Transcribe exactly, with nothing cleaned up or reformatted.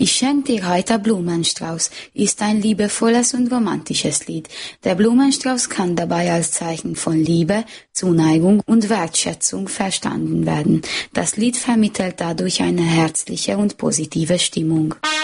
Ich schenk dir heute Blumenstrauß ist ein liebevolles und romantisches Lied. Der Blumenstrauß kann dabei als Zeichen von Liebe, Zuneigung und Wertschätzung verstanden werden. Das Lied vermittelt dadurch eine herzliche und positive Stimmung.